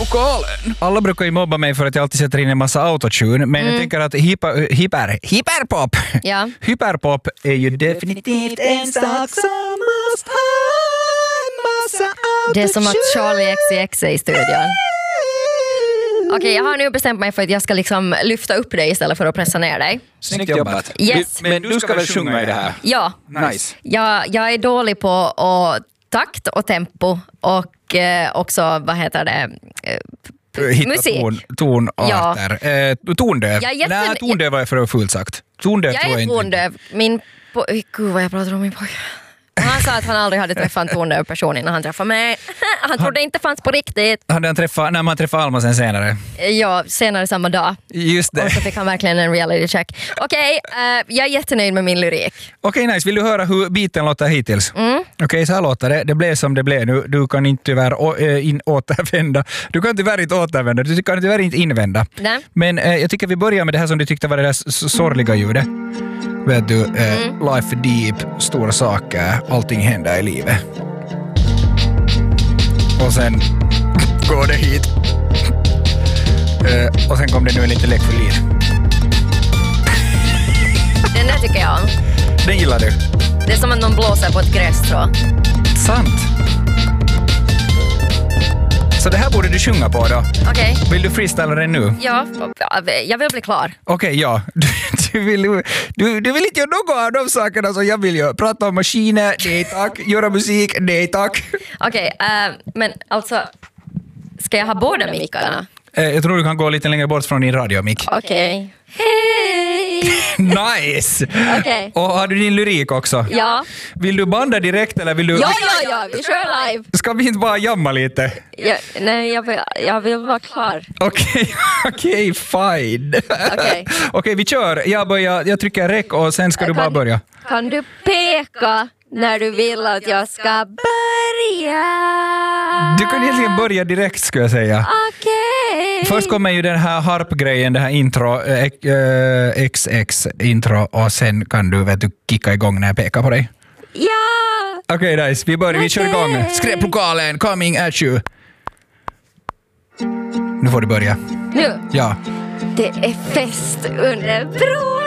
Skräplokalen. Alla brukar ju mobba mig för att jag alltid sätter in en massa autotune, men jag tänker att hyperpop. Ja. Hyperpop är ju definitivt en sak som måste ha en massa autotune. Det är som att Charlie XCX är i studion. Okej, jag har nu bestämt mig för att jag ska liksom lyfta upp dig istället för att pressa ner dig. Snyggt jobbat. Yes. Men du ska väl sjunga i det här? Ja. Nice. Jag är dålig på takt och tempo och också, vad heter det... Hitta musik. tonarter. Tondöv. Nej, tondöv var för fullt sagt. Tondöv jag tror jag är inte. Tondöv. Gud vad jag pratar om min pojke. Han sa att han aldrig hade träffat en tondöv person innan han träffade mig. Han trodde inte fanns på riktigt. Hade han träffat, när man träffade Alma sen senare? Ja, senare samma dag. Just det. Och så fick han verkligen en reality check. Okej, jag är jättenöjd med min lyrik. Okej, nice. Vill du höra hur biten låter hittills? Okej, så här låter det. Det blev som det blev nu. Du kan inte tyvärr återvända. Du kan tyvärr inte återvända. Du kan tyvärr inte invända. Nej. Men jag tycker vi börjar med det här som du tyckte var det där sorgliga ljudet. Vet du, life deep, stora saker, allting händer i livet. Och sen går det hit. Och sen kom det nu en liten lek för liv. Den där tycker jag om. Den gillar du? Det är som att någon blåser på ett grässtrå. Sant. Så det här borde du sjunga på då. Okej. Vill du freestyla den nu? Ja, jag vill bli klar. Okej, ja. Du vill inte göra något av de sakerna som jag vill göra. Prata om maskiner, nej tack. Göra musik, nej tack. Okej, men alltså, ska jag ha båda mickarna? Jag tror du kan gå lite längre bort från din radiomick. Okej. Hej! Nice! Okej. Och har du din lyrik också? Ja. Vill du banda direkt eller vill du... Ja, vi kör live. Ska vi inte bara jamma lite? Nej, jag vill vara klar. Okej, fine. Okej, vi kör. Jag trycker räck och sen ska du bara börja. Kan du peka när du vill att jag ska börja? Du kan egentligen börja direkt, skulle jag säga. Okej. Först kommer ju den här harpgrejen, det här intro, XX-intro, och sen kan du kicka igång när jag pekar på dig. Ja! Okej, nice. Vi kör igång. Skräplokalen, coming at you. Nu får du börja. Nu? Ja. Det är fest under bron.